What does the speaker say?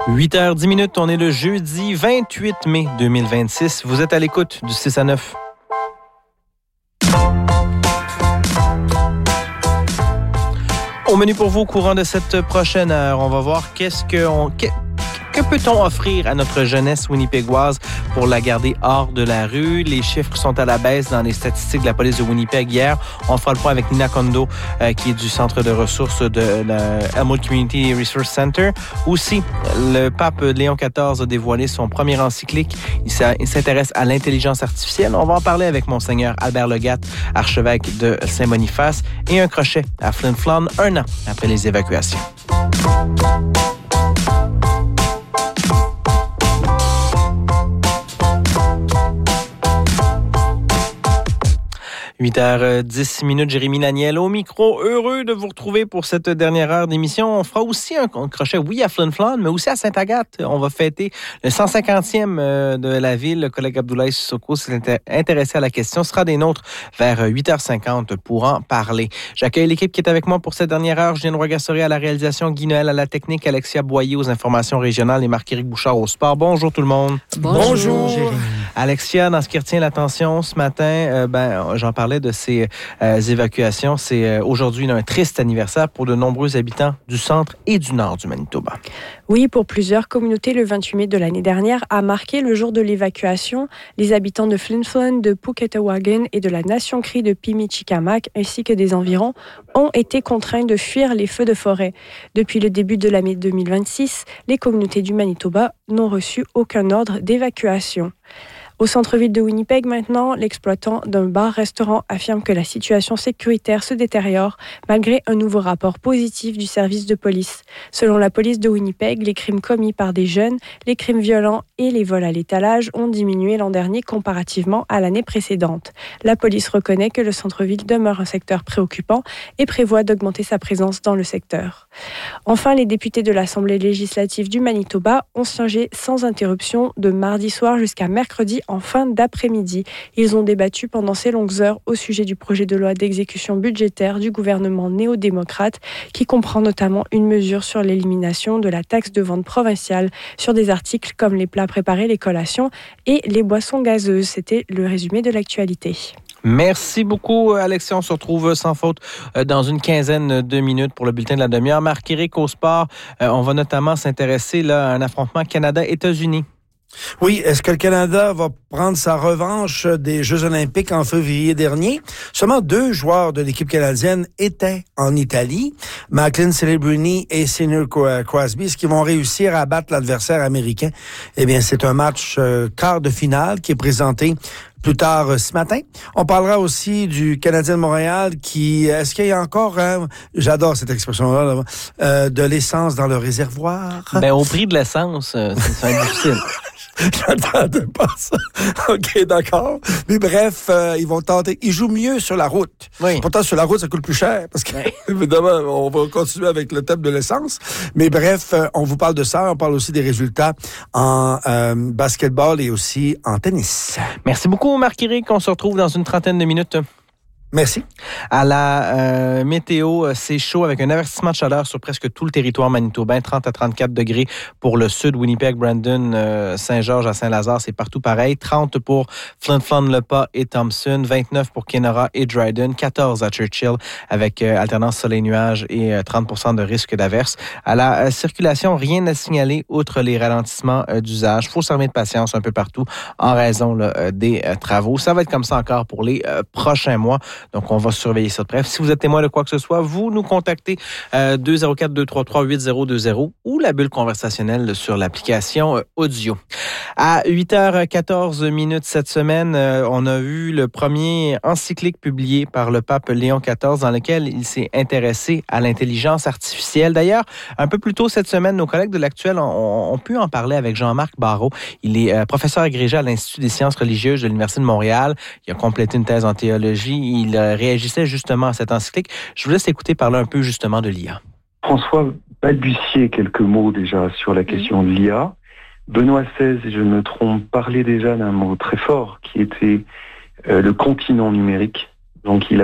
8h10, on est le jeudi 28 mai 2026. Vous êtes à l'écoute du 6 à 9. Au menu pour vous au courant de cette prochaine heure, on va voir que peut-on offrir à notre jeunesse winnipégoise pour la garder hors de la rue? Les chiffres sont à la baisse dans les statistiques de la police de Winnipeg hier. On fera le point avec Nina Kondo, qui est du centre de ressources de Elmwood Community Resource Center. Aussi, le pape Léon XIV a dévoilé son premier encyclique. Il s'intéresse à l'intelligence artificielle. On va en parler avec Monseigneur Albert Legatte, archevêque de Saint-Boniface, et un crochet à Flin Flon, 1 an après les évacuations. 8h10, Jérémy Laniel au micro. Heureux de vous retrouver pour cette dernière heure d'émission. On fera aussi un crochet, oui, à Flin Flon, mais aussi à Sainte-Agathe. On va fêter le 150e de la ville. Le collègue Abdoulaye Sissoko s'est intéressé à la question. Ce sera des nôtres vers 8h50 pour en parler. J'accueille l'équipe qui est avec moi pour cette dernière heure. Julien Roy-Gassori à la réalisation, Guy Noël à la technique, Alexia Boyer aux informations régionales et Marc-Éric Bouchard au sport. Bonjour tout le monde. Bonjour. Jérémy. Alexia, dans ce qui retient l'attention ce matin, j'en parlais de ces évacuations. C'est aujourd'hui un triste anniversaire pour de nombreux habitants du centre et du nord du Manitoba. Oui, pour plusieurs communautés, le 28 mai de l'année dernière a marqué le jour de l'évacuation. Les habitants de Flin Flon, de Puketawagan et de la Nation Crie de Pimichikamak, ainsi que des environs, ont été contraints de fuir les feux de forêt. Depuis le début de l'année 2026, les communautés du Manitoba n'ont reçu aucun ordre d'évacuation. Au centre-ville de Winnipeg, maintenant, l'exploitant d'un bar-restaurant affirme que la situation sécuritaire se détériore malgré un nouveau rapport positif du service de police. Selon la police de Winnipeg, les crimes commis par des jeunes, les crimes violents et les vols à l'étalage ont diminué l'an dernier comparativement à l'année précédente. La police reconnaît que le centre-ville demeure un secteur préoccupant et prévoit d'augmenter sa présence dans le secteur. Enfin, les députés de l'Assemblée législative du Manitoba ont siégé sans interruption de mardi soir jusqu'à mercredi en fin d'après-midi. Ils ont débattu pendant ces longues heures au sujet du projet de loi d'exécution budgétaire du gouvernement néo-démocrate qui comprend notamment une mesure sur l'élimination de la taxe de vente provinciale sur des articles comme les plats préparés, les collations et les boissons gazeuses. C'était le résumé de l'actualité. Merci beaucoup, Alexia. On se retrouve sans faute dans une quinzaine de minutes pour le bulletin de la demi-heure. Marc-Éric au sport, on va notamment s'intéresser à un affrontement Canada-États-Unis. Oui, est-ce que le Canada va prendre sa revanche des Jeux olympiques en février dernier? Seulement 2 joueurs de l'équipe canadienne étaient en Italie, Macklin Celebrini et Sidney Crosby. Est-ce qu'ils vont réussir à battre l'adversaire américain? Eh bien, c'est un match quart de finale qui est présenté plus tard ce matin. On parlera aussi du Canadien de Montréal est-ce qu'il y a encore, j'adore cette expression-là, de l'essence dans le réservoir? Au prix de l'essence, c'est difficile. J'attendais pas ça. OK, d'accord. Mais bref, ils vont tenter. Ils jouent mieux sur la route. Oui. Pourtant, sur la route, ça coûte plus cher. Parce que, évidemment, on va continuer avec le thème de l'essence. Mais bref, on vous parle de ça. On parle aussi des résultats en basketball et aussi en tennis. Merci beaucoup, Marc-Éric. On se retrouve dans une trentaine de minutes. Merci. À la météo, c'est chaud avec un avertissement de chaleur sur presque tout le territoire manitobain, 30 à 34 degrés pour le sud, Winnipeg, Brandon, Saint-Georges à Saint-Lazare, c'est partout pareil. 30 pour Flin Flon, Le Pas et Thompson, 29 pour Kenora et Dryden, 14 à Churchill avec alternance soleil-nuage et 30% de risque d'averse. À la circulation, rien à signaler outre les ralentissements d'usage. Il faut s'armer de patience un peu partout en raison des travaux. Ça va être comme ça encore pour les prochains mois. Donc, on va surveiller ça de près. Si vous êtes témoin de quoi que ce soit, vous nous contactez 204-233-8020 ou la bulle conversationnelle sur l'application audio. À 8h14 cette semaine, on a vu le premier encyclique publié par le pape Léon XIV dans lequel il s'est intéressé à l'intelligence artificielle. D'ailleurs, un peu plus tôt cette semaine, nos collègues de l'Actuel ont pu en parler avec Jean-Marc Barrault. Il est professeur agrégé à l'Institut des sciences religieuses de l'Université de Montréal. Il a complété une thèse en théologie. Il réagissait justement à cette encyclique. Je vous laisse écouter parler un peu justement de l'IA. François balbutiait quelques mots déjà sur la question de l'IA. Benoît XVI, si je ne me trompe, parlait déjà d'un mot très fort qui était le continent numérique. Donc il